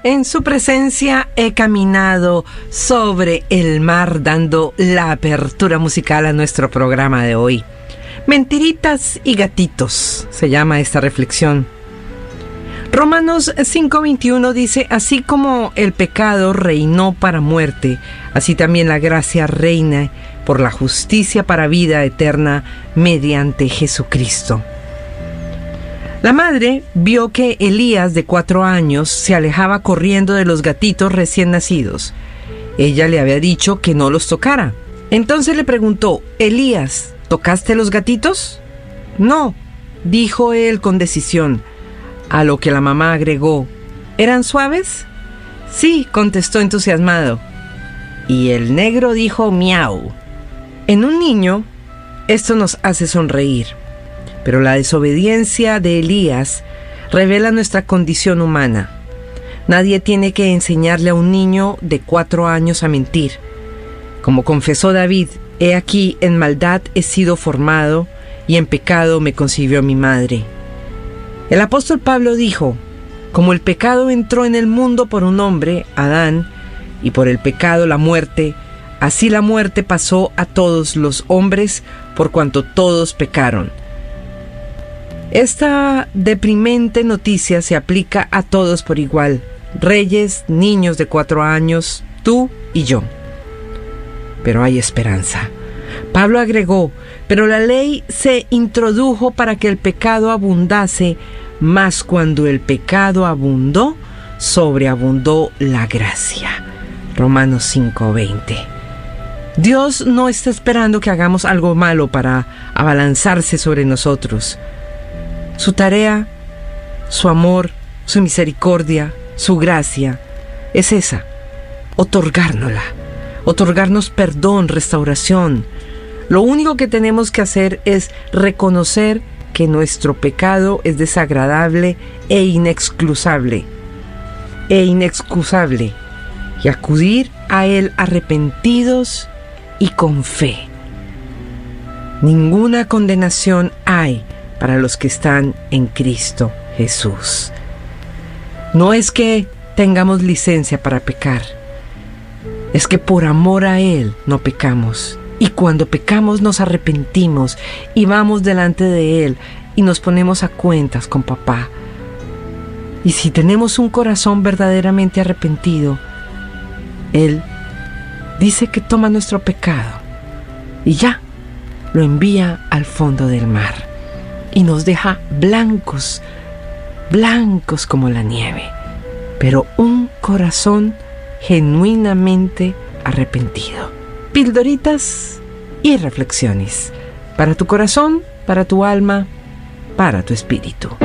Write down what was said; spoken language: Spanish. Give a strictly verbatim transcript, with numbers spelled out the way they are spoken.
En su presencia he caminado sobre el mar, dando la apertura musical a nuestro programa de hoy. Mentiritas y gatitos se llama esta reflexión. Romanos cinco veintiuno dice: así como el pecado reinó para muerte, así también la gracia reina por la justicia para vida eterna mediante Jesucristo. La madre vio que Elías, de cuatro años, se alejaba corriendo de los gatitos recién nacidos. Ella le había dicho que no los tocara. Entonces le preguntó: Elías, ¿tocaste los gatitos? No, dijo él con decisión. A lo que la mamá agregó: ¿eran suaves? Sí, contestó entusiasmado. Y el negro dijo miau. En un niño, esto nos hace sonreír. Pero la desobediencia de Elías revela nuestra condición humana. Nadie tiene que enseñarle a un niño de cuatro años a mentir. Como confesó David: he aquí, en maldad he sido formado, y en pecado me concibió mi madre. El apóstol Pablo dijo: como el pecado entró en el mundo por un hombre, Adán, y por el pecado la muerte, así la muerte pasó a todos los hombres, por cuanto todos pecaron. Esta deprimente noticia se aplica a todos por igual: reyes, niños de cuatro años, tú y yo. Pero hay esperanza. Pablo agregó: pero la ley se introdujo para que el pecado abundase, mas cuando el pecado abundó, sobreabundó la gracia. Romanos cinco veinte. Dios no está esperando que hagamos algo malo para abalanzarse sobre nosotros. Su tarea, su amor, su misericordia, su gracia es esa: otorgárnosla, otorgarnos perdón, restauración. Lo único que tenemos que hacer es reconocer que nuestro pecado es desagradable e inexcusable, e inexcusable, y acudir a Él arrepentidos y con fe. Ninguna condenación hay para los que están en Cristo Jesús. No es que tengamos licencia para pecar, es que por amor a Él no pecamos. Y cuando pecamos nos arrepentimos y vamos delante de Él y nos ponemos a cuentas con papá. Y si tenemos un corazón verdaderamente arrepentido, Él dice que toma nuestro pecado y ya lo envía al fondo del mar. Y nos deja blancos, blancos como la nieve, pero un corazón genuinamente arrepentido. Pildoritas y reflexiones para tu corazón, para tu alma, para tu espíritu.